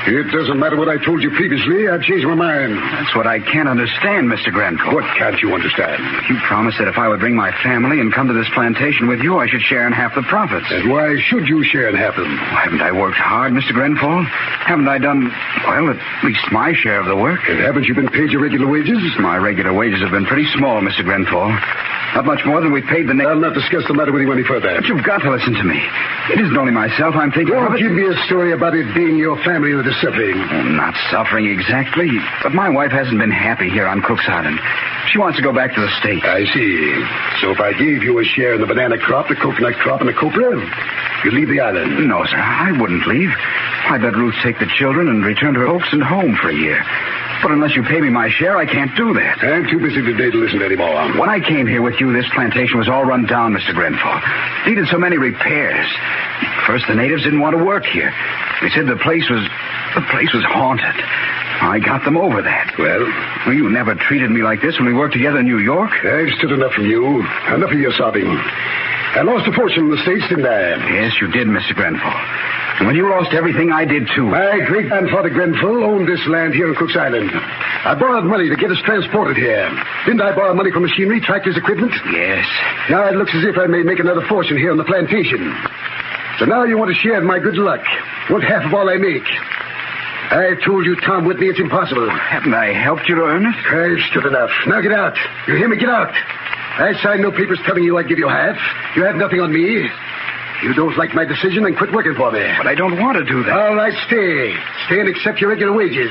It doesn't matter what I told you previously. I've changed my mind. That's what I can't understand, Mr. Grenfell. What can't you understand? You promised that if I would bring my family and come to this plantation with you, I should share in half the profits. And why should you share in half of them? Haven't I worked hard, Mr. Grenfell? Haven't I done, well, at least my share of the work? And haven't you been paid your regular wages? My regular wages have been pretty small, Mr. Grenfell. Not much more than we paid the... I'll not discuss the matter with you any further. But you've got to listen to me. It isn't only myself I'm thinking of. Don't give me a story about it being your family that is suffering. Not suffering exactly, but my wife hasn't been happy here on Cook's Island. She wants to go back to the States. I see. So if I gave you a share in the banana crop, the coconut crop, and the copra, you'd leave the island? No, sir, I wouldn't leave. I'd let Ruth take the children and return to her folks and home for a year. But unless you pay me my share, I can't do that. I'm too busy today to listen to any more. When I came here with you, this plantation was all run down, Mr. Grenfell. Needed so many repairs. First, the natives didn't want to work here. They said the place was haunted. I got them over that. Well, you never treated me like this when we worked together in New York. I've stood enough from you. Enough of your sobbing. I lost a fortune in the States, didn't I? Yes, you did, Mr. Grenfell. And when you lost everything, I did, too. My great-grandfather Grenfell owned this land here on Cook's Island. I borrowed money to get us transported here. Didn't I borrow money for machinery, tractors, equipment? Yes. Now it looks as if I may make another fortune here on the plantation. So now you want to share in my good luck. Want half of all I make. I've told you, Tom Whitney, it's impossible. Haven't I helped you to earn it? I've stood enough. Now get out. You hear me? Get out. I signed no papers telling you I'd give you half. You have nothing on me. You don't like my decision, then quit working for me. But I don't want to do that. All right, stay. Stay and accept your regular wages.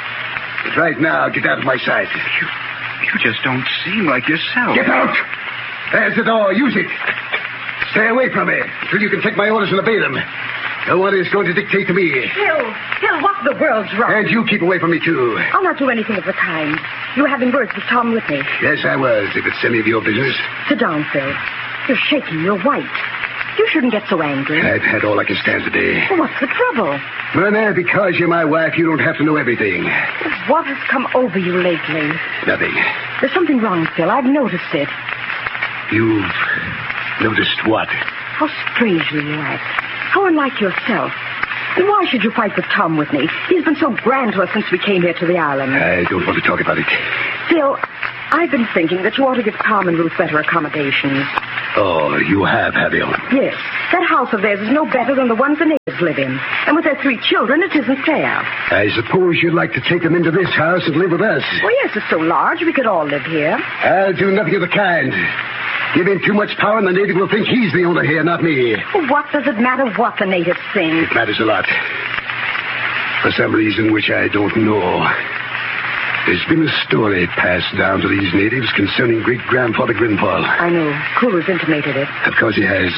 But right now, get out of my sight. You just don't seem like yourself. Get out! There's the door. Use it. Stay away from me until you can take my orders and obey them. No one is going to dictate to me. Phil, what the world's wrong? And you keep away from me, too. I'll not do anything of the kind. You were having words with Tom Whitney. Yes, I was, if it's any of your business. Sit down, Phil. You're shaking. You're white. You shouldn't get so angry. I've had all I can stand today. Well, what's the trouble? Well, because you're my wife, you don't have to know everything. What has come over you lately? Nothing. There's something wrong, Phil. I've noticed it. You've noticed what? How strangely you act. How unlike yourself. And why should you fight with Tom Whitney? He's been so grand to us since we came here to the island. I don't want to talk about it. Phil, I've been thinking that you ought to give Tom and Ruth better accommodations. Oh, you have you? Yes. That house of theirs is no better than the ones the natives live in. And with their 3 children, it isn't fair. I suppose you'd like to take them into this house and live with us. Well, yes, it's so large we could all live here. I'll do nothing of the kind. Give him too much power and the native will think he's the owner here, not me. Well, what does it matter what the natives think? It matters a lot. For some reason which I don't know. There's been a story passed down to these natives concerning great-grandfather Grenfell. I know. Kulu's intimated it. Of course he has.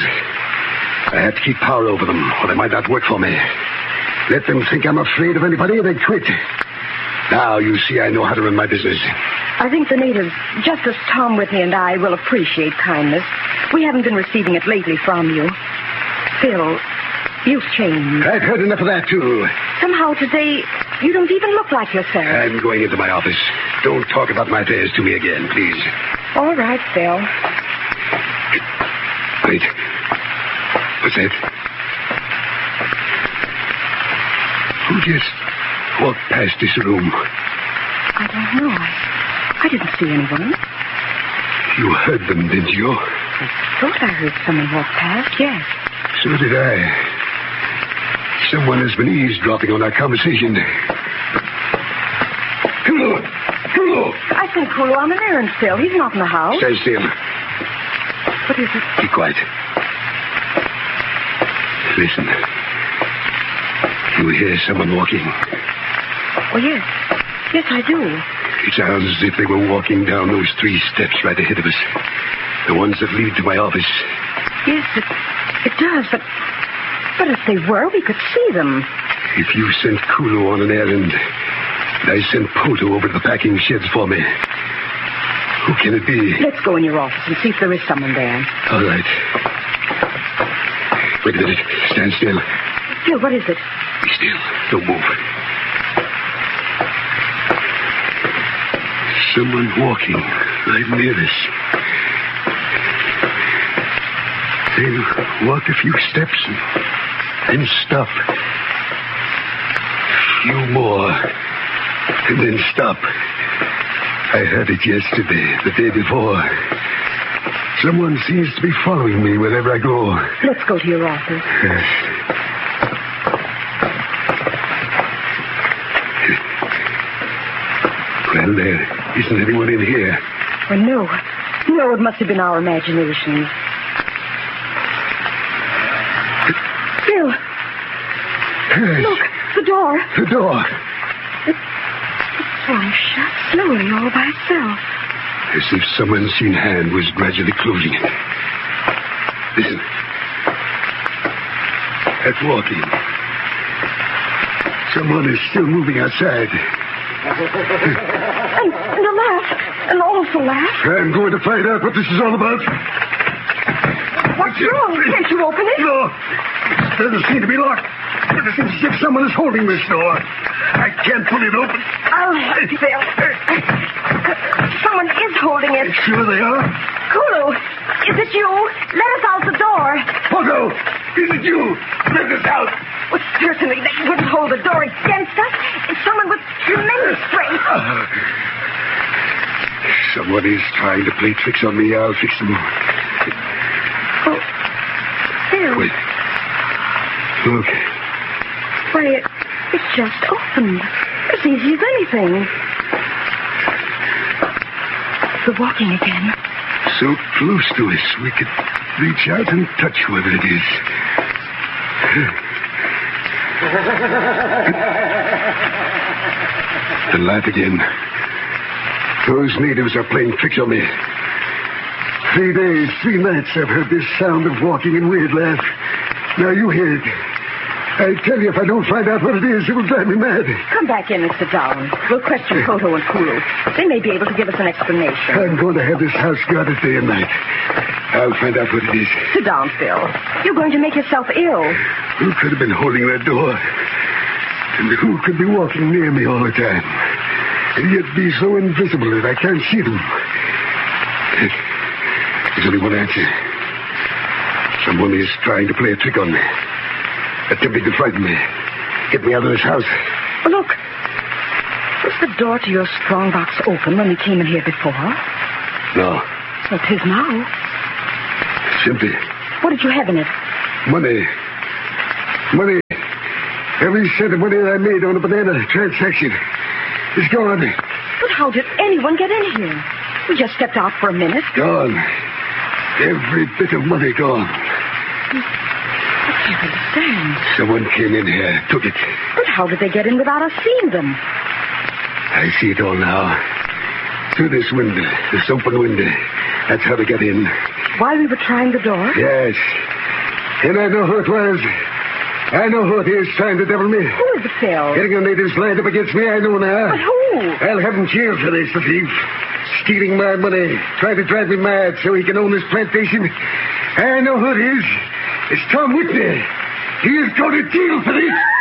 I have to keep power over them, or they might not work for me. Let them think I'm afraid of anybody, and they quit. Now, you see, I know how to run my business. I think the natives, just as Tom Whitney and I, will appreciate kindness. We haven't been receiving it lately from you. Phil, you've changed. I've heard enough of that, too. Somehow today, you don't even look like yourself. I'm going into my office. Don't talk about my affairs to me again, please. All right, Phil. Wait. What's that? Who just walked past this room? I don't know. I didn't see anyone. You heard them, didn't you? I thought I heard someone walk past, yes. So did I. Someone has been eavesdropping on our conversation. Kulu! Kulu! I sent Kulu on an errand, Phil. He's not in the house. Stay still. What is it? Be quiet. Listen. You hear someone walking? Oh, yes. Yes, I do. It sounds as if they were walking down those 3 steps right ahead of us. The ones that lead to my office. Yes, it does, but if they were, we could see them. If you sent Kulu on an errand, and I sent Poto over to the packing sheds for me, who can it be? Let's go in your office and see if there is someone there. All right. Wait a minute. Stand still. Phil, what is it? Be still. Don't move. Someone walking right near us. They'll walk a few steps and stop. few more. And then stop. I heard it yesterday, the day before. Someone seems to be following me wherever I go. Let's go to your office. Yes. Well, there isn't anyone in here. Well, no. No, it must have been our imaginations. Phil. Yes. Look, the door. The door. It's swung shut slowly all by itself. As if some unseen hand was gradually closing it. Listen. That's walking. Someone is still moving outside. And a laugh. An awful laugh. I'm going to find out what this is all about. What's wrong? Can't you open it? No. It doesn't seem to be locked. It seems as if someone is holding this door. I can't pull it open. I'll help you, Phil. Someone is holding it. Sure they are. Kulu, is it you? Let us out the door. Pogo, is it you? Let us out. Well, certainly they wouldn't hold the door against us. It's someone with tremendous strength. Someone is trying to play tricks on me. I'll fix them. Oh, Phil. Wait. Look. Why, it's just opened. As easy as anything. They're walking again. So close to us, we could reach out and touch whoever it is. The laugh again. Those natives are playing tricks on me. 3 days, 3 nights I've heard this sound of walking and weird laugh. Now you hear it. I tell you, if I don't find out what it is, it will drive me mad. Come back in and sit down. We'll question Toto and Kulu. They may be able to give us an explanation. I'm going to have this house guarded day and night. I'll find out what it is. Sit down, Phil. You're going to make yourself ill. Who could have been holding that door? And who could be walking near me all the time? And yet be so invisible that I can't see them. There's only one answer. Someone is trying to play a trick on me. Attempting to frighten me. Get me out of this house. Oh, look. Was the door to your strongbox open when we came in here before? No. Well, it is now. Simply. What did you have in it? Money. Money. Every cent of money that I made on a banana transaction is gone. But how did anyone get in here? We just stepped out for a minute. Gone. Every bit of money gone. I can't understand. Someone came in here, took it. But how did they get in without us seeing them? I see it all now. Through this window, this open window. That's how they got in. While we were trying the door? Yes. And I know who it was. I know who it is trying to devil me. Who is it, Phil? Getting the natives lined up against me, I know now. But who? I'll have him jailed for this, the thief. Stealing my money, trying to drive me mad so he can own this plantation. I know who it is. It's Tom Whitney. He is going to jail for this.